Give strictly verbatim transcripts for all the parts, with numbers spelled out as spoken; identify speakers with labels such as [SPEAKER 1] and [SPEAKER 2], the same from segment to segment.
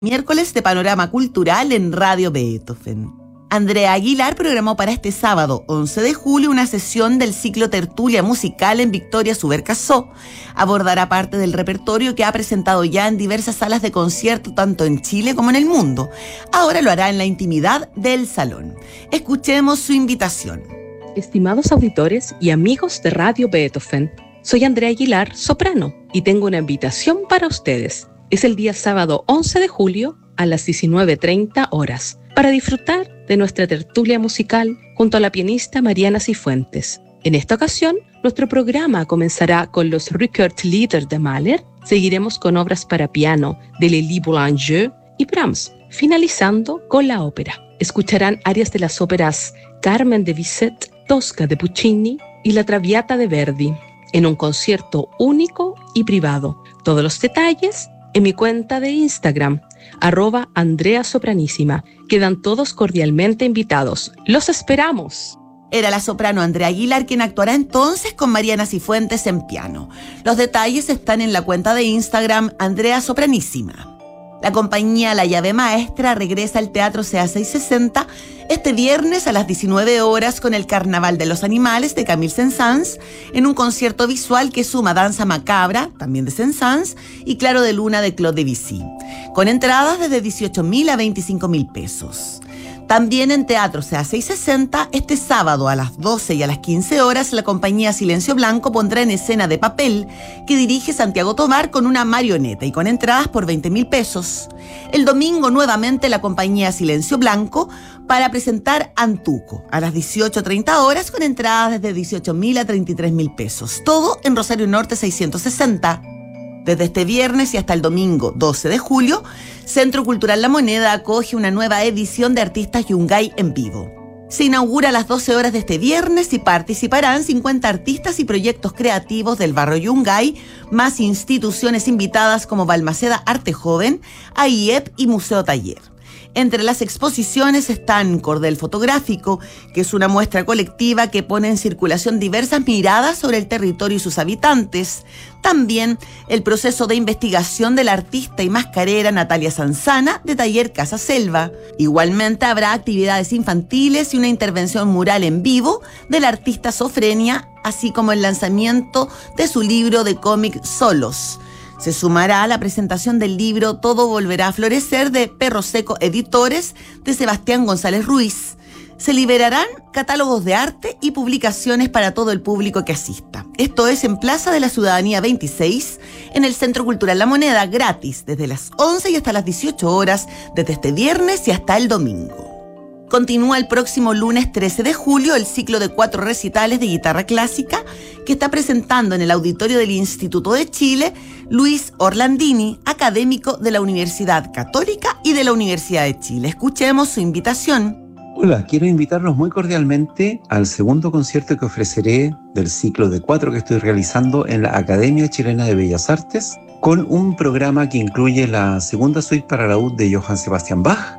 [SPEAKER 1] Miércoles de Panorama Cultural en Radio Beethoven. Andrea Aguilar programó para este sábado, once de julio, una sesión del ciclo Tertulia Musical en Victoria Subercasó. Abordará parte del repertorio que ha presentado ya en diversas salas de concierto, tanto en Chile como en el mundo. Ahora lo hará en la intimidad del salón. Escuchemos su invitación.
[SPEAKER 2] Estimados auditores y amigos de Radio Beethoven, soy Andrea Aguilar, soprano, y tengo una invitación para ustedes. Es el día sábado once de julio a las diecinueve treinta horas para disfrutar de nuestra tertulia musical junto a la pianista Mariana Cifuentes. En esta ocasión, nuestro programa comenzará con los Rückert-Lieder de Mahler, seguiremos con obras para piano de Lili Boulanger y Brahms, finalizando con la ópera. Escucharán arias de las óperas Carmen de Bizet, Tosca de Puccini y La Traviata de Verdi, en un concierto único y privado. Todos los detalles en mi cuenta de Instagram, arroba Andrea Sopranísima. Quedan todos cordialmente invitados. ¡Los esperamos!
[SPEAKER 1] Era la soprano Andrea Aguilar quien actuará entonces con Mariana Cifuentes en piano. Los detalles están en la cuenta de Instagram Andrea Sopranísima. La compañía La Llave Maestra regresa al Teatro C A seiscientos sesenta este viernes a las diecinueve horas con el Carnaval de los Animales de Camille Saint-Saëns en un concierto visual que suma Danza Macabra, también de Saint-Saëns, y Claro de Luna de Claude Debussy, con entradas desde dieciocho mil a veinticinco mil pesos. También en Teatro C A seiscientos sesenta, este sábado a las doce y a las quince horas, la compañía Silencio Blanco pondrá en escena De Papel, que dirige Santiago Tovar con una marioneta y con entradas por veinte mil pesos. El domingo nuevamente la compañía Silencio Blanco para presentar Antuco a las dieciocho treinta horas con entradas desde dieciocho mil a treinta y tres mil pesos. Todo en Rosario Norte seiscientos sesenta. Desde este viernes y hasta el domingo doce de julio, Centro Cultural La Moneda acoge una nueva edición de Artistas Yungay en vivo. Se inaugura a las doce horas de este viernes y participarán cincuenta artistas y proyectos creativos del barrio Yungay, más instituciones invitadas como Balmaceda Arte Joven, A I E P y Museo Taller. Entre las exposiciones están Cordel Fotográfico, que es una muestra colectiva que pone en circulación diversas miradas sobre el territorio y sus habitantes. También el proceso de investigación de la artista y mascarera Natalia Sanzana de Taller Casa Selva. Igualmente habrá actividades infantiles y una intervención mural en vivo de la artista Sofrenia, así como el lanzamiento de su libro de cómic Solos. Se sumará a la presentación del libro Todo Volverá a Florecer de Perro Seco Editores de Sebastián González Ruiz. Se liberarán catálogos de arte y publicaciones para todo el público que asista. Esto es en Plaza de la Ciudadanía veintiséis, en el Centro Cultural La Moneda, gratis, desde las once y hasta las dieciocho horas, desde este viernes y hasta el domingo. Continúa el próximo lunes trece de julio el ciclo de cuatro recitales de guitarra clásica que está presentando en el auditorio del Instituto de Chile Luis Orlandini, académico de la Universidad Católica y de la Universidad de Chile. Escuchemos su invitación.
[SPEAKER 3] Hola, quiero invitarlos muy cordialmente al segundo concierto que ofreceré del ciclo de cuatro que estoy realizando en la Academia Chilena de Bellas Artes, con un programa que incluye la segunda suite para laúd de Johann Sebastian Bach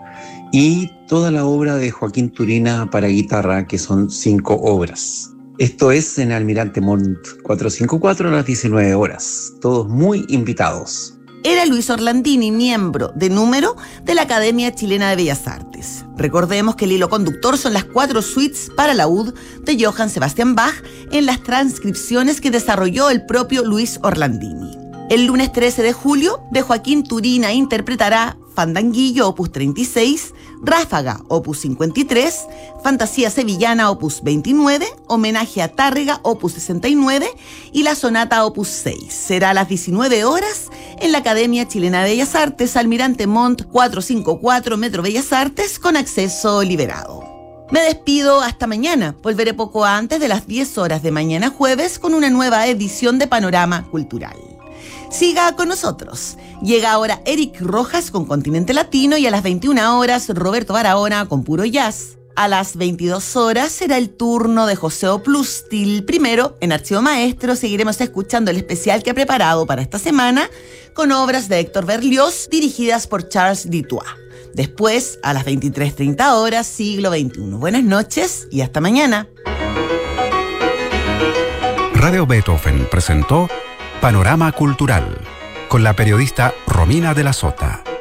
[SPEAKER 3] y toda la obra de Joaquín Turina para guitarra, que son cinco obras. Esto es en Almirante Montt cuatrocientos cincuenta y cuatro a las diecinueve horas. Todos muy invitados.
[SPEAKER 1] Era Luis Orlandini, miembro de número de la Academia Chilena de Bellas Artes. Recordemos que el hilo conductor son las cuatro suites para laúd de Johann Sebastian Bach en las transcripciones que desarrolló el propio Luis Orlandini. El lunes trece de julio, de Joaquín Turina interpretará Fandanguillo, opus treinta y seis, Ráfaga, opus cincuenta y tres, Fantasía Sevillana, opus veintinueve, Homenaje a Tárrega, opus sesenta y nueve y la Sonata, opus seis. Será a las diecinueve horas en la Academia Chilena de Bellas Artes, Almirante Montt cuatrocientos cincuenta y cuatro, Metro Bellas Artes, con acceso liberado. Me despido hasta mañana. Volveré poco antes de las diez horas de mañana jueves con una nueva edición de Panorama Cultural. Siga con nosotros. Llega ahora Eric Rojas con Continente Latino y a las veintiuna horas Roberto Barahona con Puro Jazz. A las veintidós horas será el turno de José Oplustil. Primero, en Archivo Maestro, seguiremos escuchando el especial que ha preparado para esta semana con obras de Héctor Berlioz dirigidas por Charles Dutoit. Después, a las veintitrés treinta horas, Siglo veintiuno. Buenas noches y hasta mañana.
[SPEAKER 4] Radio Beethoven presentó Panorama Cultural con la periodista Romina de la Sota.